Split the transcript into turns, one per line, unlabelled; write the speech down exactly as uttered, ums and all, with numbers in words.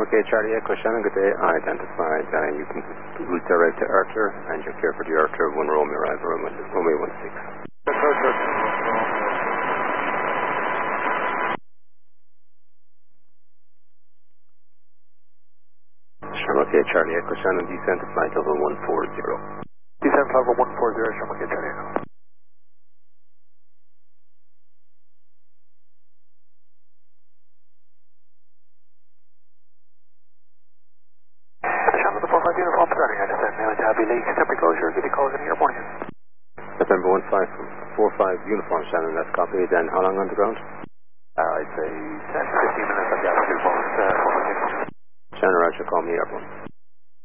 Sherman K. Charlie Echo Shannon, good day. Identified. Uh, you can route direct to Archer, and you're clear for the Archer one Romeo arrival, Romeo one six. Sherman K. Charlie Echo Shannon, descent to flight level one four zero.
Descent level one four zero, Sherman K. Charlie Echo. Sherman, the four five uniform starting, I descend now to Abbey Lake, temporary closure, give you calls in the airport.
November one five four five uniform Shannon, that's copied. And how long on the ground?
Uh, I'd say ten to fifteen minutes, I've got a few balls, uh, four five uniform.
Shannon Roger, call me airborne.